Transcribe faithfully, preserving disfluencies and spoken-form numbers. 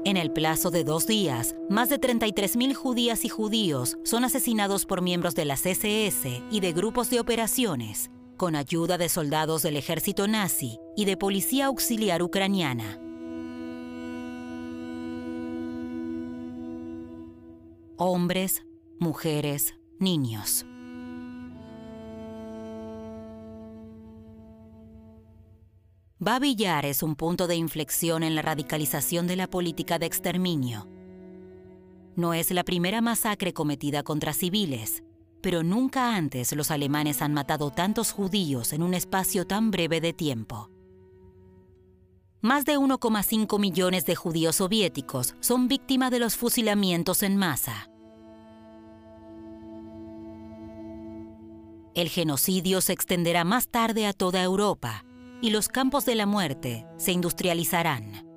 En el plazo de dos días, más de treinta y tres mil judías y judíos son asesinados por miembros de las ese ese y de grupos de operaciones, con ayuda de soldados del ejército nazi y de policía auxiliar ucraniana. Hombres, mujeres, niños. Babi Yar es un punto de inflexión en la radicalización de la política de exterminio. No es la primera masacre cometida contra civiles, pero nunca antes los alemanes han matado tantos judíos en un espacio tan breve de tiempo. Más de uno coma cinco millones de judíos soviéticos son víctimas de los fusilamientos en masa. El genocidio se extenderá más tarde a toda Europa, y los campos de la muerte se industrializarán.